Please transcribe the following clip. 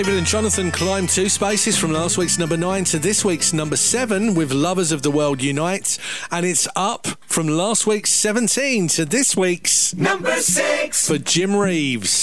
David and Jonathan climbed 2 spaces from last week's number 9 to this week's number 7 with Lovers of the World Unite. And it's up from last week's 17 to this week's number 6 for Jim Reeves.